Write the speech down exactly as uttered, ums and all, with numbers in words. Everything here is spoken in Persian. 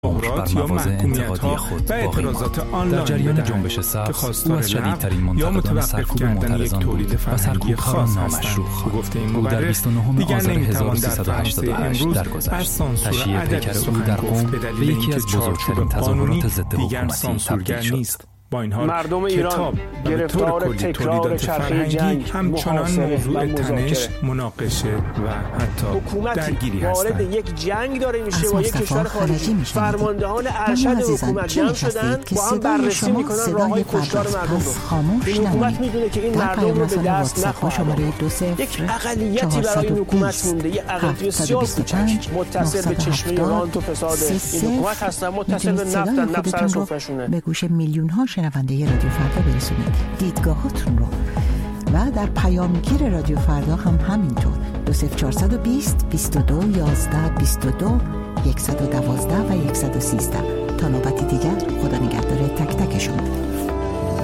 تظاهرات یا محکومیت‌ها و اعتراضات آنلاین در جریان جنبش سبز او از شدیدترین منتقدان سرکوب معترضان بود و سرکوب‌ها را نامشروع خواند. او در بیست و نهم آذر هزار و سیصد و هشتاد و هشت درگذشت. تشییع پیکر او در قم به یکی از بزرگترین تظاهرات ضد حکومتی تبدیل شد. با این حال مردم ایران گرفتار تکرار چرخه جنگ همچنان موضوع تنش، مناقشه و حتی درگیری هستند. وارد یک جنگ داره میشه با یک کشور خارجی. فرماندهان ارشد حکومت جمع شدن با هم بررسی میکنن راههای کشتار مردم رو. این حکومت میدونه که این مردم رو به دست نخواهد. یک اقلیتی برای این حکومت مونده، یک اقلیت بسیار کوچک متصل به چشمه رانت و فساد این حکومت هستن، متصل به نفت در نفت سر سفره‌شونه. به گوش میلیون ها شنونده رادیو فردا برسونید دیدگاهاتون رو. و در پیامگیر رادیو فردا هم همینطور. دو صفر چهارصد و بیست بیست و دو یازده بیست و دو صفر یک یک دو و یک یک سه تا نوبتی دیگر